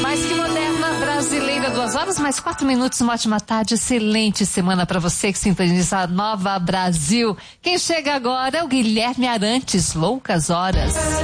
Mais que moderna, brasileira, 2 horas, mais 4 minutos, uma ótima tarde, excelente semana para você que sintoniza a Nova Brasil. Quem chega agora é o Guilherme Arantes, Loucas Horas.